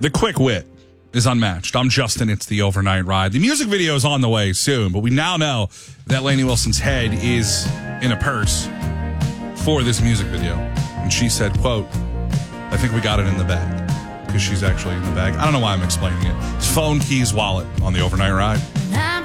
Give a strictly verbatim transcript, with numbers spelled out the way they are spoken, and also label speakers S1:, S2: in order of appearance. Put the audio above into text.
S1: The quick wit is unmatched. I'm Justin. It's the Overnight Ride. The music video is on the way soon, but we now know that Lainey Wilson's head is in a purse for this music video. And she said, quote, I think we got it in the bag, because she's actually in the bag. I don't know why I'm explaining it. It's phone, keys, wallet on the Overnight Ride.